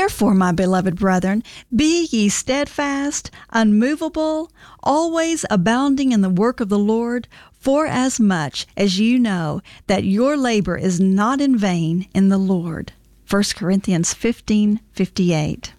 Therefore, my beloved brethren, be ye steadfast, unmovable, always abounding in the work of the Lord, forasmuch as you know that your labor is not in vain in the Lord. 1 Corinthians 15:58.